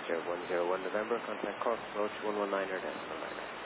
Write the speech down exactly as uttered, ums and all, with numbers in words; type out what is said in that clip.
sir. one zero one November, contact Cork, approach one one niner decimal niner.